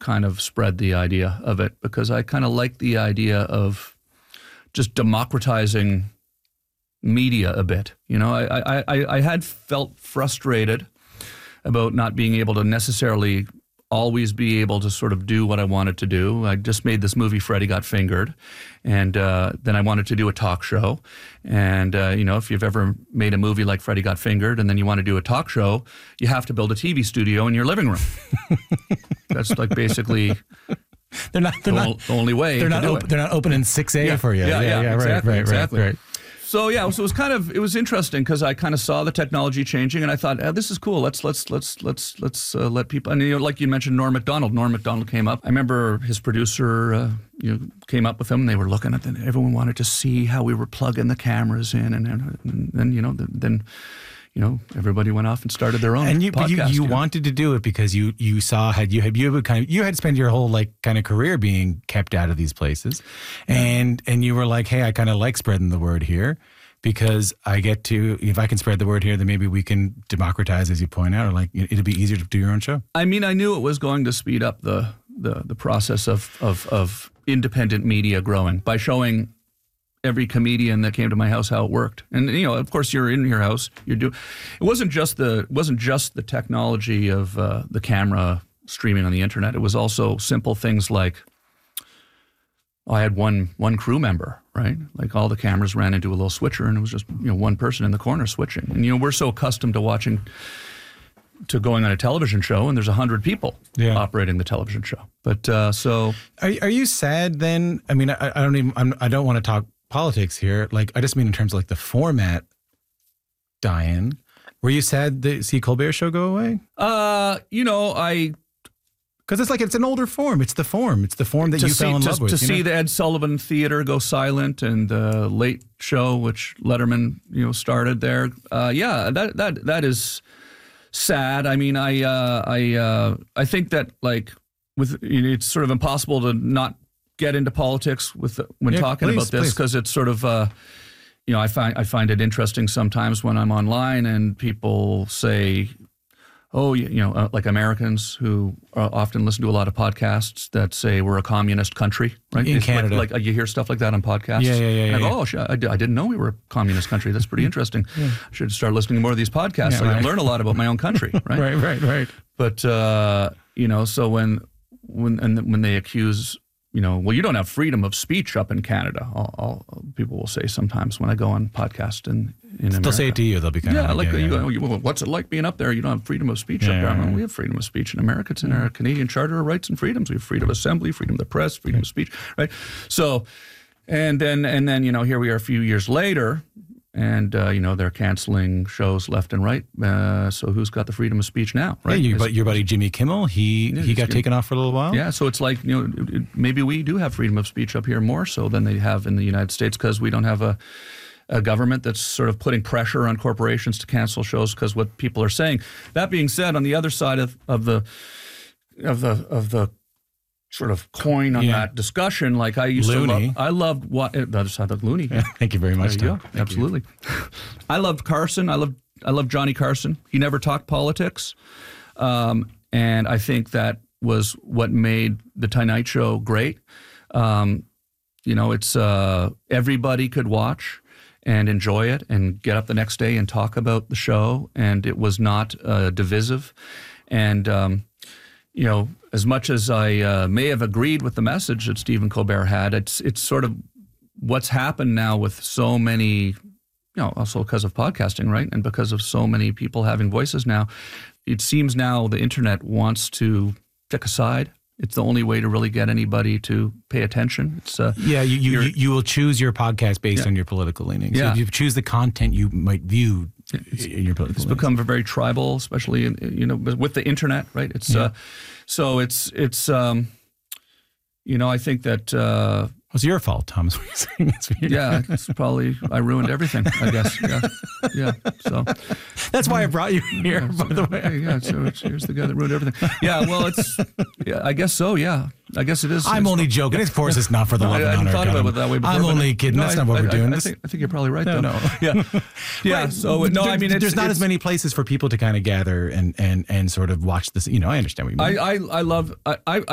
kind of spread the idea of it because I kind of like the idea of just democratizing media a bit. You know, I had felt frustrated about not being able to necessarily always be able to sort of do what I wanted to do. I just made this movie, Freddy Got Fingered, and then I wanted to do a talk show. And, you know, if you've ever made a movie like Freddy Got Fingered and then you want to do a talk show, you have to build a TV studio in your living room. That's like basically the only way They're to not do They're not opening 6A for you. Yeah, exactly. Right. So yeah, so it was interesting because I kind of saw the technology changing, and I thought, this is cool. Let's let people. And you know, like you mentioned, Norm Macdonald. Norm Macdonald came up. I remember his producer, came up with him. They were looking at it. Everyone wanted to see how we were plugging the cameras in, and then everybody went off and started their own. But you wanted to do it because you had spent your whole kind of career being kept out of these places, and you were like, hey, I kind of like spreading the word here because I get to, if I can spread the word here, then maybe we can democratize, as you point out, or it'll be easier to do your own show. I mean, I knew it was going to speed up the process of independent media growing by showing every comedian that came to my house how it worked. And of course you're in your house, it wasn't just the technology of the camera streaming on the internet. It was also simple things like I had one crew member, right? Like all the cameras ran into a little switcher and it was just one person in the corner switching. And we're so accustomed to going on a television show and there's 100 people operating the television show. But so are you sad then? I mean, I don't want to talk politics here. I just mean in terms of the format die-in. Were you sad to see Colbert Show go away? Because it's an older form. It's the form that you fell in love with. To see the Ed Sullivan Theater go silent and the Late Show, which Letterman started there. That is sad. I mean, I think that it's sort of impossible to not get into politics when talking about this because it's sort of I find it interesting sometimes when I'm online and people say, like Americans who often listen to a lot of podcasts that say we're a communist country, right? In Canada. Like you hear stuff like that on podcasts. Yeah. And I go, I didn't know we were a communist country. That's pretty interesting. I should start listening to more of these podcasts. I learn a lot about my own country, right? Right. But, so when they accuse, you don't have freedom of speech up in Canada. People will say sometimes when I go on podcast in America. They'll say it to you. They'll be kind of what's it like being up there? You don't have freedom of speech up there. We have freedom of speech in America. It's in our Canadian Charter of Rights and Freedoms. We have freedom of assembly, freedom of the press, freedom of speech, right? So, and then here we are a few years later, and they're canceling shows left and right. So who's got the freedom of speech now, right? Yeah, your buddy Jimmy Kimmel, he got taken off for a little while. Yeah, so it's like maybe we do have freedom of speech up here more so than they have in the United States because we don't have a government that's sort of putting pressure on corporations to cancel shows because what people are saying. That being said, on the other side of the sort of coin on that discussion, like I used Looney. I loved what the other side of Looney. Yeah, thank you very much, Tom. Absolutely. I loved Carson. I loved Johnny Carson. He never talked politics, and I think that was what made the Tonight Show great. It's everybody could watch and enjoy it and get up the next day and talk about the show, and it was not divisive. And as much as I may have agreed with the message that Stephen Colbert had, it's sort of what's happened now with so many, also because of podcasting, right? And because of so many people having voices now, it seems now the internet wants to pick a side. It's the only way to really get anybody to pay attention. It's you will choose your podcast based on your political leanings. Yeah. So you choose the content you might view in your political leanings. It's become very tribal, especially with the internet, right? It's so it's I think that it's your fault, Thomas. It's probably I ruined everything, I guess. Yeah. So that's why I brought you here, by the way. So here's the guy that ruined everything. Yeah, well, I guess so. Yeah, I guess it is. I'm only joking. Of course, it's not for the love and honor. I hadn't thought about it that way before. I'm only kidding. That's not what we're doing. I think you're probably right, though. No. Yeah. Right. So I mean, there's not as many places for people to kind of gather and sort of watch this. I understand what you mean. I love.